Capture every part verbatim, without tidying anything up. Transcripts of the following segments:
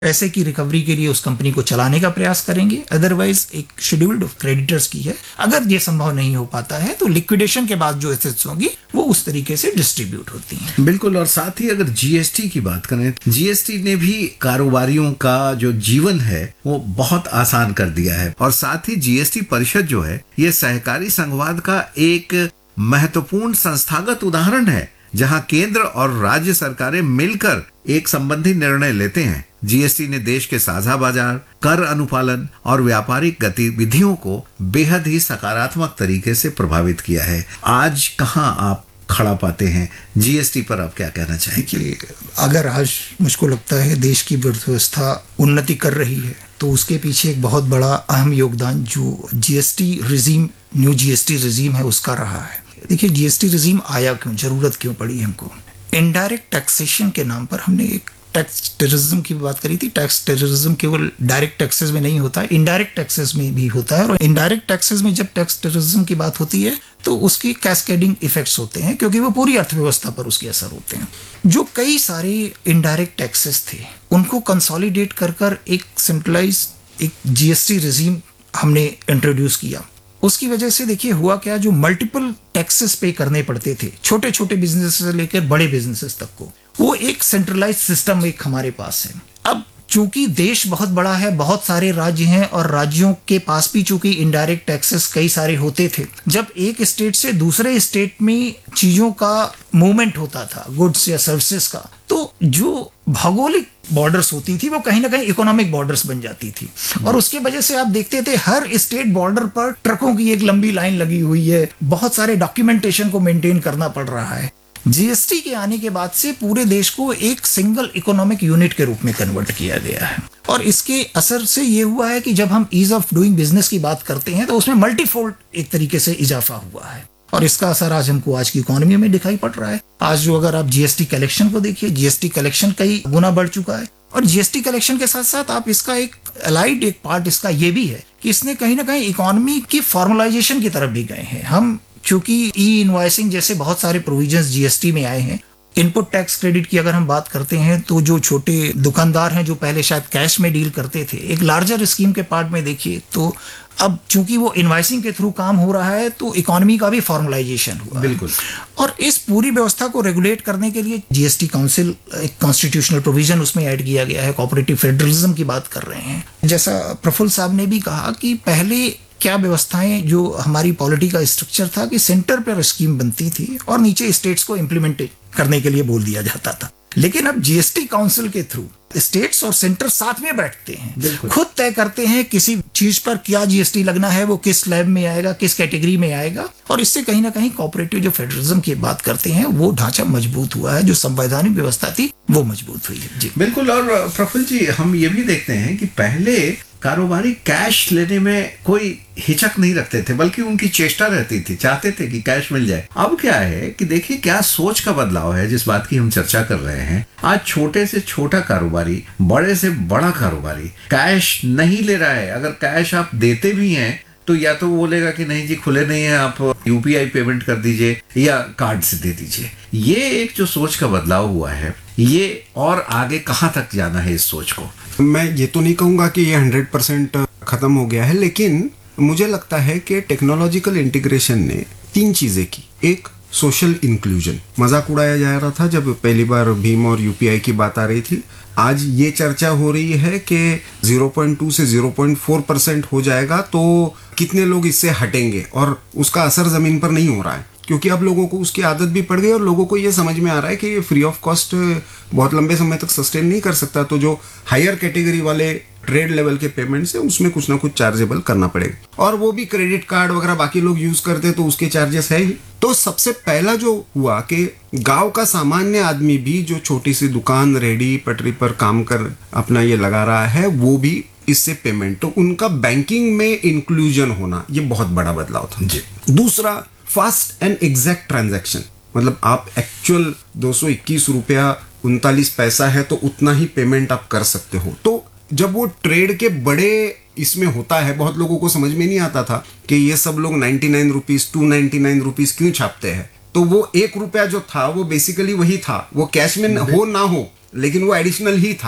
पैसे की रिकवरी के लिए उस कंपनी को चलाने का प्रयास करेंगे, अदरवाइज एक शेड्यूल्ड ऑफ क्रेडिटर्स की है। अगर ये संभव नहीं हो पाता है तो लिक्विडेशन के बाद जो एसेट्स होंगी वो उस तरीके से डिस्ट्रीब्यूट होती हैं। बिल्कुल। और साथ ही अगर जीएसटी की बात करें, जीएसटी ने भी कारोबारियों का जो जीवन है वो बहुत आसान कर दिया है। और साथ ही जीएसटी परिषद जो है ये सहकारी संघवाद का एक महत्वपूर्ण संस्थागत उदाहरण है, जहां केंद्र और राज्य सरकारें मिलकर एक संबंधी निर्णय लेते हैं। जीएसटी ने देश के साझा बाजार, कर अनुपालन और व्यापारिक गतिविधियों को बेहद ही सकारात्मक तरीके से प्रभावित किया है। आज कहां आप खड़ा पाते हैं जीएसटी पर, आप क्या कहना चाहेंगे? अगर आज मुझको लगता है देश की व्यवस्था उन्नति कर रही है तो उसके पीछे एक बहुत बड़ा अहम योगदान जो GST regime, new GST regime है उसका रहा है। देखिए, जीएसटी रिजीम आया क्यों, जरूरत क्यों पड़ी हमको? इनडायरेक्ट टैक्सेशन के नाम पर हमने एक टैक्स टेररिज्म की बात करी थी। टैक्स टेररिज्म केवल डायरेक्ट टैक्सेस में नहीं होता है, इनडायरेक्ट टैक्सेस में भी होता है। और इनडायरेक्ट टैक्सेस में जब टैक्स टेररिज्म की बात होती है तो उसकी कैस्केडिंग इफेक्ट्स होते हैं, क्योंकि वो पूरी अर्थव्यवस्था पर उसके असर होते हैं। जो कई सारे इनडायरेक्ट टैक्सेस थे उनको कंसोलिडेट कर कर एक सेंट्रलाइज एक जीएसटी रिजीम हमने इंट्रोड्यूस किया। उसकी वजह से देखिए हुआ क्या, जो मल्टीपल टैक्सेस पे करने पड़ते थे छोटे छोटे बिजनेस से लेकर बड़े बिजनेसेस तक को, वो एक सेंट्रलाइज सिस्टम एक हमारे पास है। अब चूंकि देश बहुत बड़ा है, बहुत सारे राज्य हैं और राज्यों के पास भी चूंकि इनडायरेक्ट टैक्सेस कई सारे होते थे, जब एक स्टेट से दूसरे स्टेट में चीजों का मूवमेंट होता था, गुड्स या सर्विसेज का, तो जो भौगोलिक बॉर्डर्स होती थी वो कहीं ना कहीं इकोनॉमिक बॉर्डर्स बन जाती थी। और उसके वजह से आप देखते थे हर स्टेट बॉर्डर पर ट्रकों की एक लंबी लाइन लगी हुई है, बहुत सारे डॉक्यूमेंटेशन को मेंटेन करना पड़ रहा है। जीएसटी के आने के बाद से पूरे देश को एक सिंगल इकोनॉमिक यूनिट के रूप में कन्वर्ट किया गया है। और इसके असर से ये हुआ है कि जब हम ईज ऑफ डूइंग बिजनेस की बात करते हैं तो उसमें मल्टीफोल्ड एक तरीके से इजाफा हुआ है। और इसका असर आज हमको आज की इकोनॉमी में दिखाई पड़ रहा है। आज जो अगर आप जीएसटी कलेक्शन को देखिए, जीएसटी कलेक्शन कई गुना बढ़ चुका है। और जीएसटी कलेक्शन के साथ साथ आप इसका एक अलाइड एक पार्ट इसका ये भी है कि इसने कहीं ना कहीं इकोनॉमी की फॉर्मलाइजेशन की तरफ भी गए हैं। हम चूंकि ई इनवॉइसिंग जैसे बहुत सारे प्रोविजंस जीएसटी में आए हैं, इनपुट टैक्स क्रेडिट की अगर हम बात करते हैं तो जो छोटे दुकानदार हैं जो पहले शायद कैश में डील करते थे, एक लार्जर स्कीम के पार्ट में देखिए तो अब चूंकि वो इनवॉइसिंग के थ्रू काम हो रहा है तो इकोनॉमी का भी फॉर्मलाइजेशन हुआ। बिल्कुल। और इस पूरी व्यवस्था को रेगुलेट करने के लिए जीएसटी काउंसिल एक कॉन्स्टिट्यूशनल प्रोविजन उसमें ऐड किया गया है। कोऑपरेटिव फेडरलिज्म की बात कर रहे हैं। जैसा प्रफुल्ल साहब ने भी कहा कि पहले क्या व्यवस्थाएं, जो हमारी पॉलिटी का स्ट्रक्चर था कि सेंटर पर स्कीम बनती थी और नीचे स्टेट्स को इम्प्लीमेंट करने के लिए बोल दिया जाता था। लेकिन अब जीएसटी काउंसिल के थ्रू स्टेट्स और सेंटर साथ में बैठते हैं, खुद तय करते हैं किसी चीज पर क्या जीएसटी लगना है, वो किस स्लैब में आएगा, किस कैटेगरी में आएगा। और इससे कहीं ना कहीं कोऑपरेटिव जो फेडरलिज्म की बात करते हैं वो ढांचा मजबूत हुआ है, जो संवैधानिक व्यवस्था थी वो मजबूत हुई है। जी बिल्कुल। और प्रफुल्ल जी, हम ये भी देखते हैं कि पहले कारोबारी कैश लेने में कोई हिचक नहीं रखते थे, बल्कि उनकी चेष्टा रहती थी, चाहते थे कि कैश मिल जाए। अब क्या है कि देखिए क्या सोच का बदलाव है जिस बात की हम चर्चा कर रहे हैं। आज छोटे से छोटा कारोबारी, बड़े से बड़ा कारोबारी कैश नहीं ले रहा है। अगर कैश आप देते भी हैं तो या तो बोलेगा कि नहीं जी खुले नहीं है, आप यूपीआई पेमेंट कर दीजिए या कार्ड से दे दीजिए। ये एक जो सोच का बदलाव हुआ है, ये और आगे कहाँ तक जाना है इस सोच को? मैं ये तो नहीं कहूँगा कि ये हंड्रेड परसेंट खत्म हो गया है, लेकिन मुझे लगता है कि टेक्नोलॉजिकल इंटीग्रेशन ने तीन चीजें की। एक, सोशल इंक्लूजन। मजाक उड़ाया जा रहा था जब पहली बार भीम और यूपीआई की बात आ रही थी। आज ये चर्चा हो रही है कि ज़ीरो पॉइंट टू से ज़ीरो पॉइंट फोर परसेंट हो जाएगा तो कितने लोग इससे हटेंगे, और उसका असर जमीन पर नहीं हो रहा है क्योंकि अब लोगों को उसकी आदत भी पड़ गई और लोगों को ये समझ में आ रहा है कि ये फ्री ऑफ कॉस्ट बहुत लंबे समय तक सस्टेन नहीं कर सकता। तो जो हायर कैटेगरी वाले ट्रेड लेवल के पेमेंट्स है उसमें कुछ ना कुछ चार्जेबल करना पड़ेगा, और वो भी क्रेडिट कार्ड वगैरह बाकी लोग यूज करते तो उसके चार्जेस है ही। तो सबसे पहला जो हुआ कि गांव का सामान्य आदमी भी जो छोटी सी दुकान, रेडी पटरी पर काम कर अपना ये लगा रहा है, वो भी इससे पेमेंट, तो उनका बैंकिंग में इंक्लूजन होना, ये बहुत बड़ा बदलाव था जी। दूसरा, फास्ट एंड एग्जैक्ट ट्रांजैक्शन, मतलब आप एक्चुअल दो सौ इक्कीस रुपया उनतालीस पैसा है तो उतना ही पेमेंट आप कर सकते हो। तो जब वो ट्रेड के बड़े इसमें होता है, बहुत लोगों को समझ में नहीं आता था कि ये सब लोग ninety nine rupees to ninety nine rupees क्यों छापते हैं। तो वो एक रुपया जो था वो बेसिकली वही था, वो कैश में हो ना हो लेकिन वो एडिशनल ही था।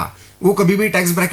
वो कभी भी टैक्स ब्रैकेट